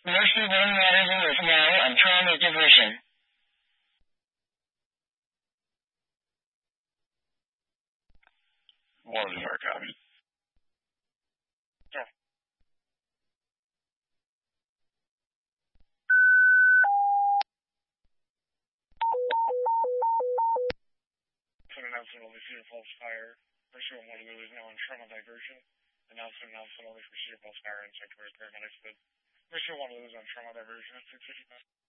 Mercy One Waterloo is now on trauma diversion. Waterloo Hard copy. Yeah. Announcement only for false fire. Mercy One Waterloo is now on trauma diversion. Announcement only for Cedar Falls Fire and Sanctuary Paramedics. Mercy One Waterloo is on trauma diversion at 6:55.